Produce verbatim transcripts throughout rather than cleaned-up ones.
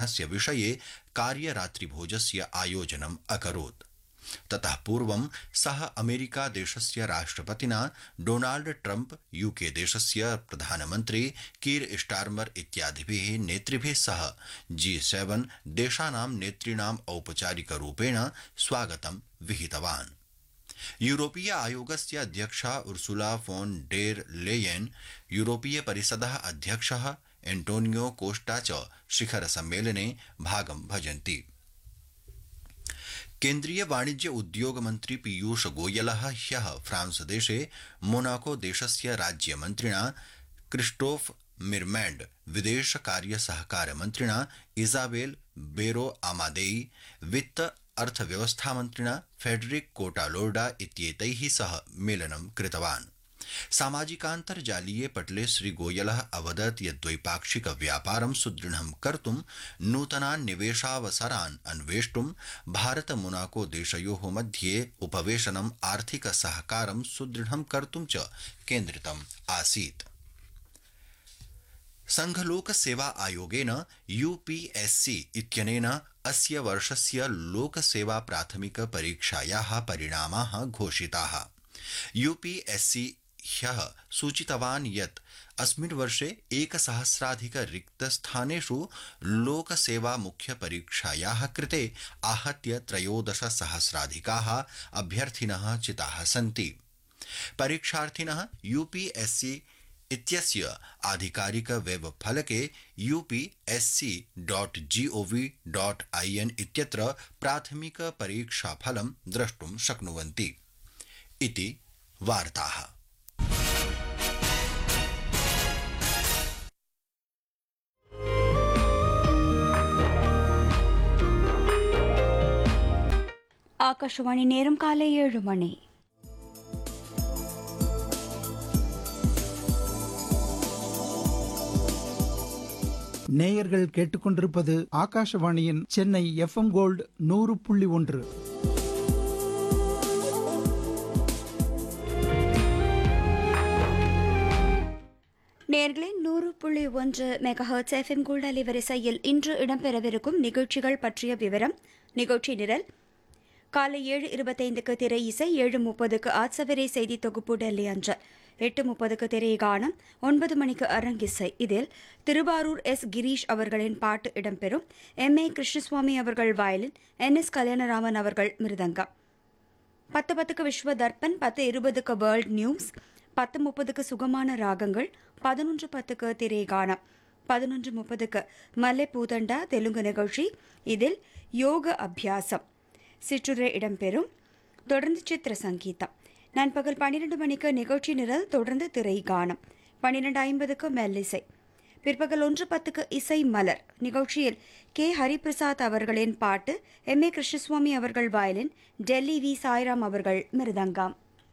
निर्माणस्य विषये कार्यरात्रिभोजस्य आयोजनम् अकरोत्। ततः पूर्वं सः अमेरिका देशस्य राष्ट्रपतिना डोनाल्ड ट्रम्प, यूके देशस्य प्रधानमन्त्री कीर स्टार्मर इत्यादिभिः नेतृभिः सह जी सेवन देशानां नेतॄणाम् औपचारिकरूपेण स्वागतं विहितवान्। यूरोपीय आयोगस्य अध्यक्षा उर्सुला फोन डेर लेयेन, यूरोपीय परिषदः अध्यक्षः एंटोनियो कोस्टा च शिखर सम्मेलने भागं भजन्ति। केन्द्रीय वाणिज्य उद्योग मन्त्री पीयूष गोयलः ह्यः फ्रांस देशे मोनाको देशस्य राज्यमन्त्रिणा क्रिस्टोफ मिरमैंड, विदेश कार्य सहकार मन्त्रिणा इजाबेल बेरो आमादेई, वित्त अर्थव्यवस्था मन्त्रिणा फेडरिक कोटालोर्डा इत्येतैः सह मेलनं कृतवान्। सामाजिकान्तर्जालीये पटले श्रीगोयलः अवदत् यत् द्वैपाक्षिक व्यापारं सुदृढं कर्तुं नूतनान् निवेशावसरान् अन्वेष्टुं भारत मोनाको देशयोः मध्ये उपवेशनम् आर्थिक सहकारं सुदृढं कर्तुं च केन्द्रितम् आसीत्। संघलोक सेवा आयोगेन यूपीएससी इत्यनेन अस्य वर्षस्य लोकसेवा प्राथमिक परीक्षायाः परिणामाः घोषिताः। यूपीएससी ह्यः सूचितवान् यत् अस्मिन् वर्षे एकसहस्राधिक रिक्तस्थानेषु लोकसेवा मुख्य परीक्षायाः कृते आहत्य त्रयोदश सहस्राधिकाः अभ्यर्थिनः चिताः सन्ति। परीक्षार्थिनः यूपीएससी इत्यस्य आधिकारिक web फलके UPSC dot gov dot IN इत्यत्र प्राथमिक परीक्षाफलं द्रष्टुं शक्नुवन्ति। इति वार्ताः। ஆகாஷவாணி நேரம் காலை ஏழு மணி. நேயர்கள் கேட்டுக்கொண்டிருப்பது ஆகாஷவாணியின் சென்னை எஃப்எம் கோல்டு நூறு புள்ளி ஒன்று. நேயர்களே, நூறு புள்ளி ஒன்று மெகாஹெர்ட்ஸ் எஃப்எம் கோல்டு அலைவரிசையில் இன்று இடம்பெறவிருக்கும் நிகழ்ச்சிகள் பற்றிய விவரம். நிகழ்ச்சி நிரல்: காலை ஏழு இருபத்தைந்துக்கு திரை இசை, ஏழு முப்பதுக்கு ஆட்சவரை செய்தி தொகுப்பு டெல்லி அஞ்சல், எட்டு முப்பதுக்கு திரை கானம், ஒன்பது மணிக்கு அரங்கிசை. இதில் திருவாரூர் எஸ் கிரீஷ் அவர்களின் பாட்டு இடம்பெறும். எம் ஏ கிருஷ்ணசுவாமி அவர்கள் வயலின், என் எஸ் கல்யாணராமன் அவர்கள் மிருதங்கம். பத்து பத்துக்கு விஸ்வ தர்ப்பன், பத்து இருபதுக்கு வேர்ல்ட் நியூஸ், பத்து முப்பதுக்கு சுகமான ராகங்கள், பதினொன்று பத்துக்கு திரை கானம், பதினொன்று முப்பதுக்கு மல்லே பூதண்டா தெலுங்கு நிகழ்ச்சி. இதில் யோக அபியாசம் சிற்றுரை இடம்பெறும். தொடர்ந்து சித்திர சங்கீதம். நண்பகல் பன்னிரண்டு மணிக்கு நிகழ்ச்சி நிரல், தொடர்ந்து திரை கானம். பன்னிரண்டு ஐம்பதுக்கு மெல்லிசை. பிற்பகல் ஒன்று பத்துக்கு இசை மலர் நிகழ்ச்சியில் கே ஹரிபிரசாத் அவர்களின் பாட்டு, எம் ஏ கிருஷ்ணசுவாமி அவர்கள் வயலின், டெல்லி வி சாய்ராம் அவர்கள் மிருதங்கம்.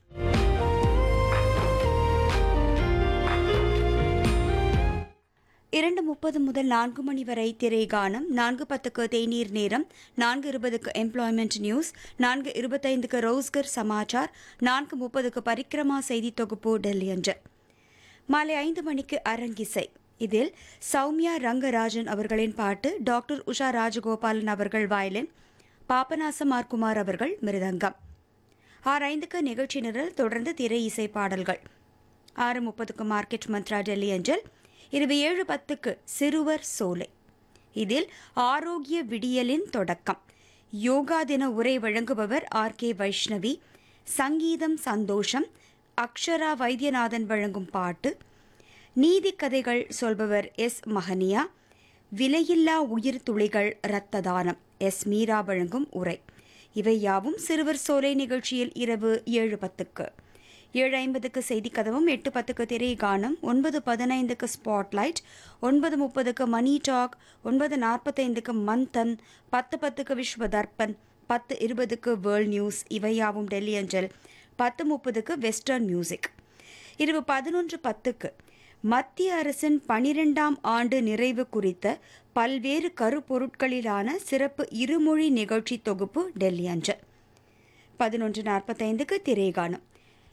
இரண்டு முப்பது முதல் நான்கு மணி வரை திரை கானம். நான்கு பத்துக்கு தேநீர் நேரம், நான்கு இருபதுக்கு எம்ப்ளாய்மெண்ட் நியூஸ், நான்கு இருபத்தைந்துக்கு ரோஸ்கர் சமாச்சார், நான்கு முப்பதுக்கு பரிக்கிரமா செய்தி தொகுப்பு டெல்லி அஞ்சல். மாலை ஐந்து மணிக்கு அரங்கிசை. இதில் சௌமியா ரங்கராஜன் அவர்களின் பாட்டு, டாக்டர் உஷா ராஜகோபாலன் அவர்கள் வயலின், பாபநாசம் ஆர் குமார் அவர்கள் மிருதங்கம். ஆறு ஐந்துக்கு நிகழ்ச்சி நிரல், தொடர்ந்து திரை இசை பாடல்கள். ஆறு முப்பதுக்கு மார்க்கெட் மந்த்ரா டெல்லி அஞ்சல். இரவு ஏழு பத்துக்கு சிறுவர் சோலை. இதில் ஆரோக்கிய விடியலின் தொடக்கம், யோகா தின உரை வழங்குபவர் ஆர் கே வைஷ்ணவி. சங்கீதம் சந்தோஷம், அக்ஷரா வைத்தியநாதன் வழங்கும் பாட்டு. நீதி கதைகள் சொல்பவர் எஸ் மஹனியா. விலையில்லா உயிர் துளிகள் இரத்த தானம், எஸ் மீரா வழங்கும் உரை. இவை யாவும் சிறுவர் சோலை நிகழ்ச்சியில் இரவு ஏழு பத்துக்கு. ஏழு ஐம்பதுக்கு செய்தி கதவும், எட்டு பத்துக்கு திரை கானம், ஒன்பது பதினைந்துக்கு ஸ்பாட்லைட், ஒன்பது முப்பதுக்கு மணி டாக், ஒன்பது நாற்பத்தைந்துக்கு மந்தன், பத்து பத்துக்கு விஸ்வ தர்ப்பன், பத்து இருபதுக்கு வேர்ல்ட் நியூஸ். இவையாவும் டெல்லி அஞ்சல். பத்து முப்பதுக்கு வெஸ்டர்ன் மியூசிக். இரவு பதினொன்று பத்துக்கு மத்திய அரசின் பனிரெண்டாம் ஆண்டு நிறைவு குறித்த பல்வேறு கருப்பொருட்களிலான சிறப்பு இருமொழி நிகழ்ச்சி தொகுப்பு டெல்லி அஞ்சல். பதினொன்று நாற்பத்தைந்துக்கு திரைகானம்.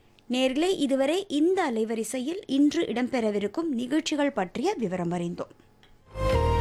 நேர்களே, இதுவரை இந்த அலைவரிசையில் இன்று இடம்பெறவிருக்கும் நிகழ்ச்சிகள் பற்றிய விவரம் அறிந்தோம்.